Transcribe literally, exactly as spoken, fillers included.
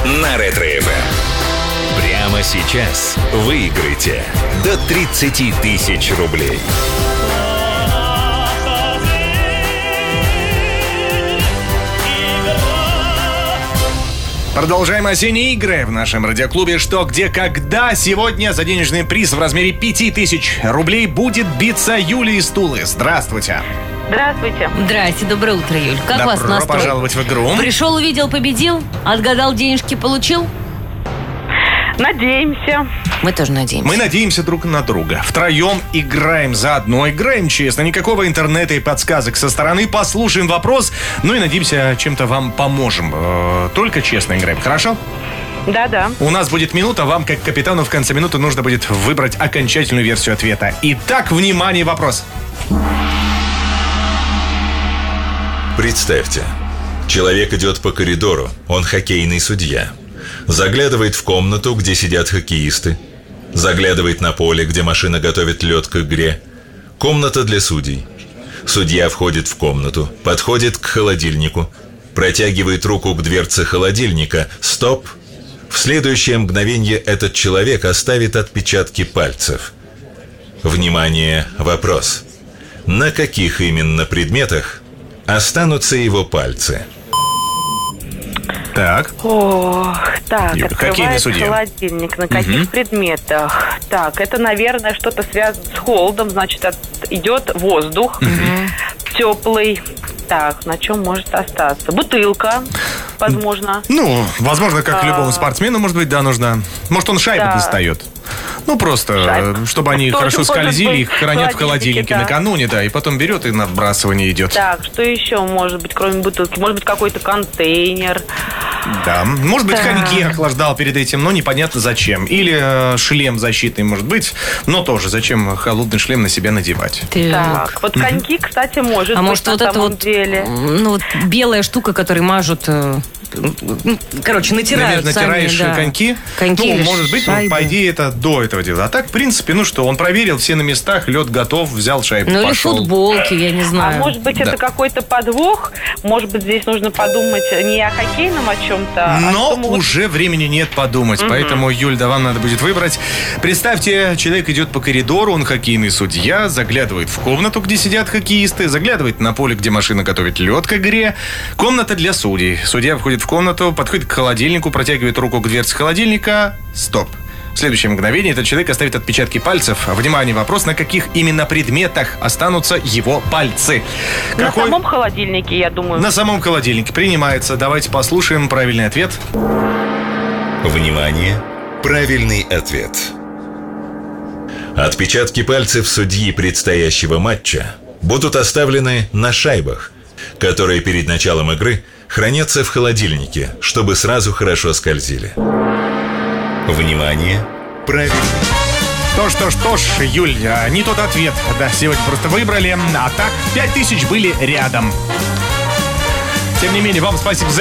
на Ретро-эф эм. Прямо сейчас выиграйте до тридцать тысяч рублей. Продолжаем осенние игры в нашем радиоклубе «Что, где, когда». Сегодня за денежный приз в размере пяти тысяч рублей будет биться Юлия из Тулы. Здравствуйте. Здравствуйте. Здрасте, доброе утро, Юль. Как Добро вас настрой? Добро пожаловать в игру. Пришел, увидел, победил? Отгадал, денежки получил? Надеемся. Мы тоже надеемся. Мы надеемся друг на друга. Втроем играем заодно. Играем честно. Никакого интернета и подсказок со стороны. Послушаем вопрос. Ну и надеемся, чем-то вам поможем. Только честно играем. Хорошо? Да-да. У нас будет минута. Вам, как капитану, в конце минуты нужно будет выбрать окончательную версию ответа. Итак, внимание, вопрос. Представьте, человек идет по коридору. Он хоккейный судья. Заглядывает в комнату, где сидят хоккеисты. Заглядывает на поле, где машина готовит лед к игре. Комната для судей. Судья входит в комнату, подходит к холодильнику, протягивает руку к дверце холодильника. Стоп! В следующее мгновение этот человек оставит отпечатки пальцев. Внимание, вопрос. На каких именно предметах останутся его пальцы? Так. Ох, так, Юля, хоккейный открывает судья. холодильник. На каких Угу. предметах? Так, это, наверное, что-то связано с холодом. Значит, от- идет воздух теплый. Так, на чем может остаться? Бутылка, возможно. Ну, возможно, как А. любому спортсмену, может быть, да, нужно. Может, он шайбу Да. достает. Ну, просто, Шайбу. э, чтобы они Тоже хорошо может скользили, быть их хранят в в холодильнике, холодильнике да. накануне, да, и потом берет и на вбрасывание идет. Так, что еще может быть, кроме бутылки? Может быть, какой-то контейнер. Да. Может быть, Так. коньки охлаждал перед этим, но непонятно зачем. Или э, шлем защитный, может быть, но тоже зачем холодный шлем на себя надевать. Так. Так, вот коньки, кстати, может А быть, может, на вот эта самом вот, деле. ну, вот белая штука, которой мажут, э, ну, короче, натирают Наверное, сами, натираешь да. коньки. Коньки Ну, или может быть, ну, шайбы. по идее, это до этого дела. А так, в принципе, ну что, он проверил, все на местах, лед готов, взял шайбу, Ну, или пошел. футболки, я не А знаю. может быть, Да. это какой-то подвох? Может быть, здесь нужно подумать не о хоккейном, о чем-то, а Но что могут- уже времени нет подумать, поэтому, Юль, да, вам надо будет выбрать. Представьте, человек идет по коридору, он хоккейный судья, заглядывает в комнату, где сидят хоккеисты, заглядывает на поле, где машина готовит лед к игре. Комната для судей. Судья входит в комнату, подходит к холодильнику, протягивает руку к дверце холодильника. Стоп. В следующее мгновение этот человек оставит отпечатки пальцев. Внимание, вопрос, на каких именно предметах останутся его пальцы. На Какой? самом холодильнике, я думаю. На самом холодильнике. Принимается. Давайте послушаем правильный ответ. Внимание! Правильный ответ. Отпечатки пальцев судьи предстоящего матча будут оставлены на шайбах, которые перед началом игры хранятся в холодильнике, чтобы сразу хорошо скользили. Внимание! Правильный. Что ж, что ж, что ж, Юль, а, не тот ответ. Да, сегодня просто выбрали. А так, пять тысяч были рядом. Тем не менее, вам спасибо за